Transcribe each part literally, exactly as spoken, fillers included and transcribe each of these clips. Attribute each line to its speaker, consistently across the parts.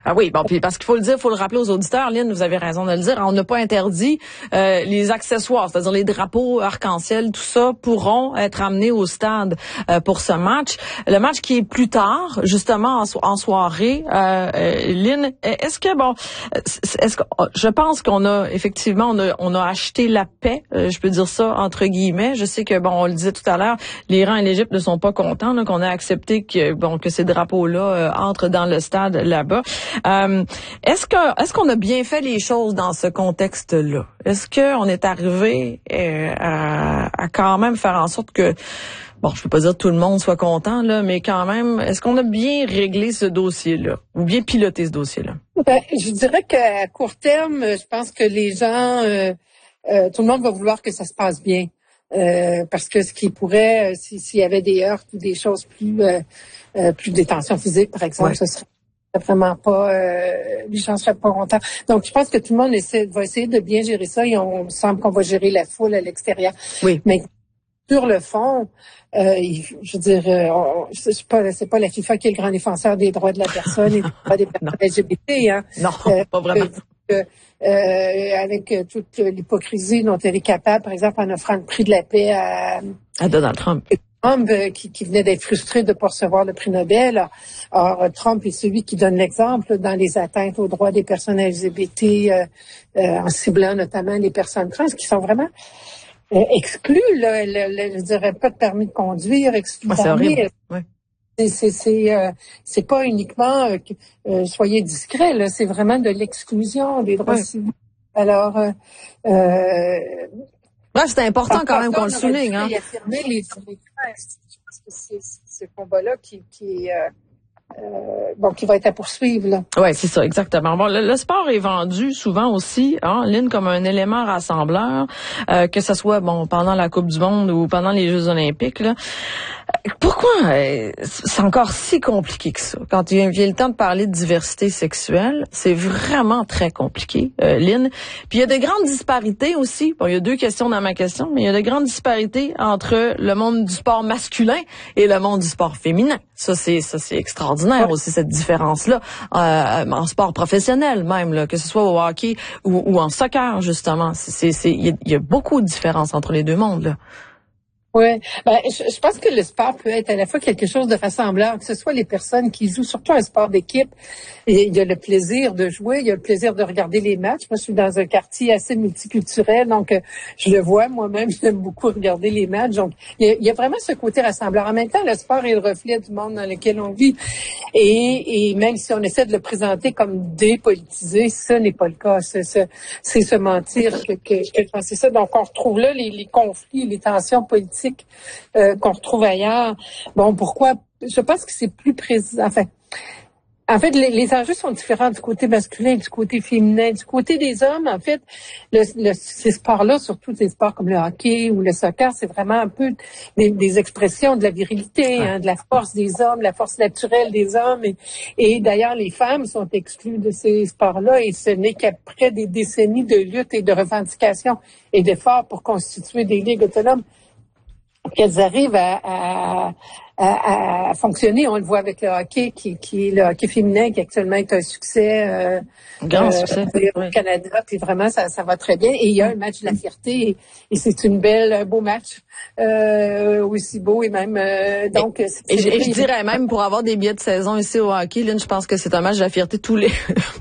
Speaker 1: Ah oui, bon, puis parce qu'il faut le dire, il faut le rappeler aux auditeurs, Lynn, vous avez raison de le dire, on n'a pas interdit euh, les accessoires, c'est-à-dire les drapeaux arc-en-ciel, tout ça pourront être amenés au stade euh, pour ce match. Le match qui est plus tard, justement en, so- en soirée, euh, euh, Lynn, est-ce que bon, est-ce que je pense qu'on a effectivement on a on a acheté la paix, euh, je peux dire ça entre guillemets. Je sais que bon, on le disait tout à l'heure, l'Iran et l'Égypte ne sont pas contents là, qu'on a accepté que bon que ces drapeaux-là euh, entrent dans le stade là-bas. Euh, est-ce que est-ce qu'on a bien fait les choses dans ce contexte-là? Est-ce qu'on est arrivé euh, à, à quand même faire en sorte que, bon, je peux pas dire que tout le monde soit content, là, mais quand même, est-ce qu'on a bien réglé ce dossier-là ou bien piloté ce dossier-là?
Speaker 2: Ben, je dirais qu'à court terme, je pense que les gens, euh, euh, tout le monde va vouloir que ça se passe bien. Euh, parce que ce qui pourrait, si, s'il y avait des heurts ou des choses plus, euh, euh, plus des tensions physiques, par exemple, ouais. ce serait vraiment pas, euh, les gens seraient pas contents. Donc, je pense que tout le monde essaie, va essayer de bien gérer ça et on, on semble qu'on va gérer la foule à l'extérieur.
Speaker 1: Oui.
Speaker 2: Mais sur le fond, euh, je veux dire, euh, c'est pas, c'est pas la FIFA qui est le grand défenseur des droits de la personne et des droits des personnes L G B T, hein.
Speaker 1: Non, euh, pas vraiment.
Speaker 2: Euh, euh, avec euh, toute l'hypocrisie dont elle est capable, par exemple, en offrant le prix de la paix à,
Speaker 1: à Donald Trump.
Speaker 2: Trump, euh, qui, qui venait d'être frustré de ne pas recevoir le prix Nobel. Or, Trump est celui qui donne l'exemple dans les atteintes aux droits des personnes L G B T, euh, euh, en ciblant notamment les personnes trans, qui sont vraiment euh, exclues. Là, le, le, je dirais pas de permis de conduire, exclues.
Speaker 1: Ah, c'est horrible. Ouais.
Speaker 2: C'est c'est c'est, euh, c'est pas uniquement euh, euh, soyez discret, là, c'est vraiment de l'exclusion des droits ouais. civils. Alors, euh, euh,
Speaker 1: ouais, c'est important quand même qu'on le souligne. Hein.
Speaker 2: Il affirmer les, les je pense que c'est ce combat-là qui qui est euh, Euh, bon, qui va être à poursuivre, là.
Speaker 1: Ouais, c'est ça, exactement. Bon, le, le sport est vendu souvent aussi, hein, Lynn, comme un élément rassembleur, euh, que ce soit, bon, pendant la Coupe du Monde ou pendant les Jeux Olympiques, là. Pourquoi euh, c'est encore si compliqué que ça? Quand il vient le temps de parler de diversité sexuelle, c'est vraiment très compliqué, euh, Lynn. Puis il y a de grandes disparités aussi. Bon, il y a deux questions dans ma question, mais il y a de grandes disparités entre le monde du sport masculin et le monde du sport féminin. Ça, c'est ça, c'est extraordinaire ouais. aussi, cette différence-là. Euh, en sport professionnel même, là, que ce soit au hockey ou, ou en soccer, justement. C'est, c'est, il y a, il y a beaucoup de différences entre les deux mondes, là.
Speaker 2: Oui, ben, je, je pense que le sport peut être à la fois quelque chose de rassembleur, que ce soit les personnes qui jouent surtout un sport d'équipe. Et il y a le plaisir de jouer, il y a le plaisir de regarder les matchs. Moi, je suis dans un quartier assez multiculturel, donc euh, je le vois moi-même, j'aime beaucoup regarder les matchs. Donc, il y, a, il y a vraiment ce côté rassembleur. En même temps, le sport est le reflet du monde dans lequel on vit. Et, et même si on essaie de le présenter comme dépolitisé, ce n'est pas le cas. C'est, c'est, c'est se mentir que, que, que c'est ça. Donc, on retrouve là les, les conflits, les tensions politiques Euh, qu'on retrouve ailleurs. Bon, pourquoi? Je pense que c'est plus présent. Enfin, en fait, les, les enjeux sont différents du côté masculin, du côté féminin, du côté des hommes. En fait, le, le, ces sports-là, surtout des sports comme le hockey ou le soccer, c'est vraiment un peu des, des expressions de la virilité, hein, de la force des hommes, la force naturelle des hommes. Et, et d'ailleurs, les femmes sont exclues de ces sports-là et ce n'est qu'après des décennies de lutte et de revendications et d'efforts pour constituer des ligues autonomes qu'elles arrivent à, à, à, à fonctionner. On le voit avec le hockey, qui, qui est le hockey féminin, qui actuellement est un succès, euh,
Speaker 1: grand
Speaker 2: euh,
Speaker 1: succès
Speaker 2: au oui. Canada. Puis vraiment, ça, ça va très bien. Et il y a un match de la fierté, et, et c'est une belle, un beau match, euh, aussi beau et même. Euh, donc,
Speaker 1: et,
Speaker 2: c'est,
Speaker 1: et,
Speaker 2: c'est
Speaker 1: je, et je dirais même pour avoir des billets de saison ici au hockey, Lynn, je pense que c'est un match de la fierté tous les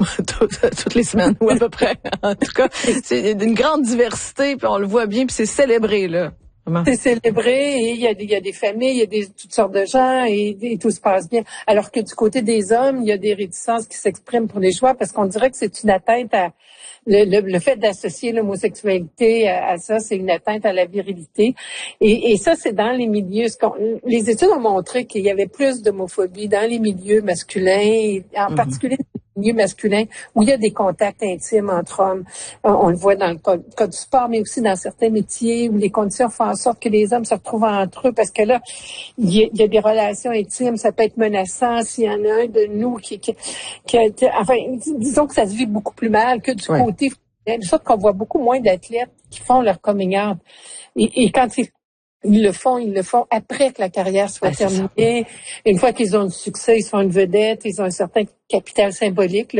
Speaker 1: toutes les semaines ou à peu près. En tout cas, c'est d'une grande diversité, puis on le voit bien, puis c'est célébré là.
Speaker 2: C'est célébré et il y a des, il y a des familles, il y a des, toutes sortes de gens et, et tout se passe bien. Alors que du côté des hommes, il y a des réticences qui s'expriment pour les choix parce qu'on dirait que c'est une atteinte à le, le, le fait d'associer l'homosexualité à, à ça, c'est une atteinte à la virilité. Et, et ça, c'est dans les milieux. Ce qu'on, les études ont montré qu'il y avait plus d'homophobie dans les milieux masculins, et en mm-hmm. particulier milieu masculin où il y a des contacts intimes entre hommes. On, on le voit dans le cas, cas du sport, mais aussi dans certains métiers où les conditions font en sorte que les hommes se retrouvent entre eux parce que là, il y a, il y a des relations intimes, ça peut être menaçant s'il y en a un de nous qui, qui, qui a été, enfin, disons que ça se vit beaucoup plus mal que du ouais. côté, de sorte qu'on voit beaucoup moins d'athlètes qui font leur coming out. Et, et quand ils Ils le font, ils le font après que la carrière soit
Speaker 1: Ben, c'est ça.
Speaker 2: terminée. Une fois qu'ils ont du succès, ils sont une vedette, ils ont un certain capital symbolique.